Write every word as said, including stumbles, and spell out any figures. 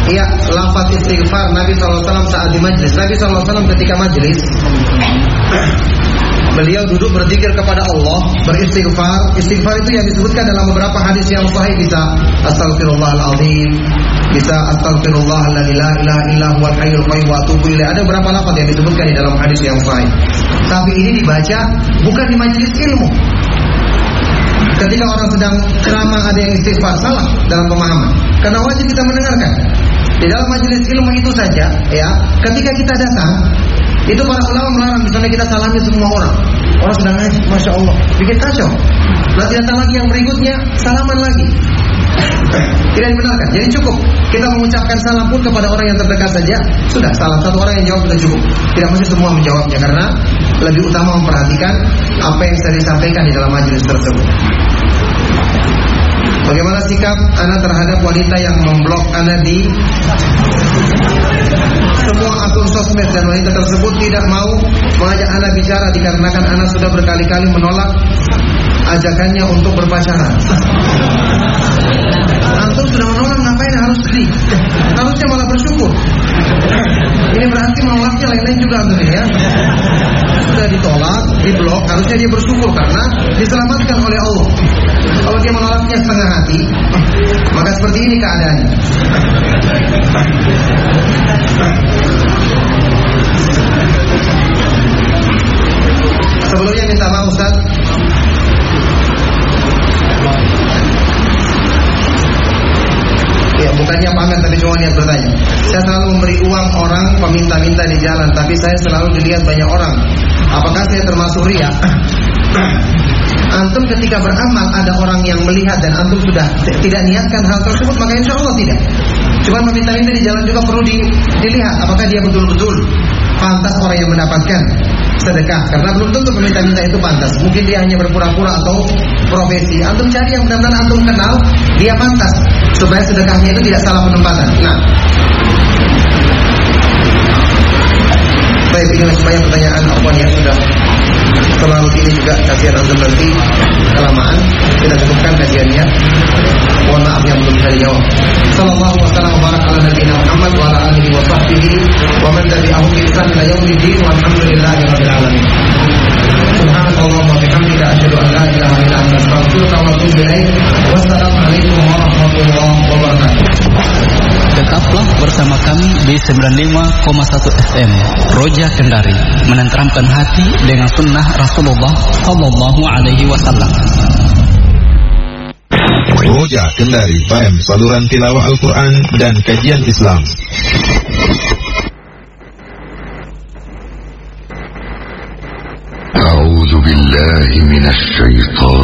Ya, lafaz istighfar Nabi shallallahu alaihi wasallam saat di majlis. Nabi shallallahu alaihi wasallam ketika majlis, beliau duduk berzikir kepada Allah, beristighfar. Istighfar itu yang disebutkan dalam beberapa hadis yang sahih, bisa Astaghfirullahaladzim, bisa Astaghfirullahalladzi la ilaha illa huwal hayyul qayyum wa atubu ilaih. Ada beberapa lafaz yang disebutkan di dalam hadis yang sahih. Tapi ini dibaca bukan di majelis ilmu. Ketika orang sedang ceramah ada yang istighfar, salah dalam pemahaman. Karena wajib kita mendengarkan. Di dalam majelis ilmu itu saja, ya, ketika kita datang, itu para ulama melarang misalnya kita salami semua orang. Orang sedang ngaji, masya Allah, bikin kacau. Nanti datang lagi yang berikutnya, salaman lagi. Tidak dibenarkan. Jadi cukup kita mengucapkan salam pun kepada orang yang terdekat saja, sudah. Salah satu orang yang jawab sudah cukup. Tidak mesti semua menjawabnya, karena lebih utama memperhatikan apa yang saya disampaikan di dalam majelis tersebut. Bagaimana sikap Ana terhadap wanita yang memblok Ana di semua akun sosmed, dan wanita tersebut tidak mau mengajak Ana bicara dikarenakan Ana sudah berkali-kali menolak ajakannya untuk berpacaran. Antum sudah menolak, ngapain harus sedih? Harusnya malah bersyukur. Ini berarti menolaknya lain-lain juga antum ya. Sudah ditolak, diblok, harusnya dia bersyukur karena diselamatkan oleh Allah. Kalau dia menolaknya setengah hati, maka seperti ini keadaannya. Sebelumnya minta maaf Ustaz, ya bukannya pamer tapi cuma niat bertanya. Saya selalu memberi uang orang peminta-minta di jalan, tapi saya selalu dilihat banyak orang. Apakah saya termasuk riya? Antum ketika beramal ada orang yang melihat dan antum sudah tidak niatkan hal tersebut, maka insya Allah tidak. Cuma meminta-minta di jalan juga perlu di, dilihat apakah dia betul-betul pantas orang yang mendapatkan sedekah, karena belum tentu meminta-minta itu pantas. Mungkin dia hanya berpura-pura atau profesi. Antum cari yang benar-benar antum kenal dia pantas, supaya sedekahnya itu tidak salah penempatan. Nah, baik, ini masih banyak pertanyaan. Apa yang sudah terlalu ini juga kajian antum nanti kelamaan, kita cukupkan kajiannya. Mohon maaf yang belum bisa dijawab. Sallallahu wasallam wa baraka ala nabiyina Muhammad wa ala alihi wa sahbihi wa man tabi'ahum bi ihsan ila yaumiddin walhamdulillahi rabbil alamin. Subhanallah wa bihamdihi asyhadu an la ilaha illa anta astaghfiruka wa atubu ilaik. Wassalamu alaikum warahmatullahi wabarakatuh. Tetaplah bersama kami di sembilan puluh lima koma satu F M Roja Kendari, menenteramkan hati dengan sunnah Rasulullah Sallallahu Alaihi Wasallam. Roja Kendari F M, saluran tilawah Al-Quran dan kajian Islam. A'udzu billahi minasy syaitan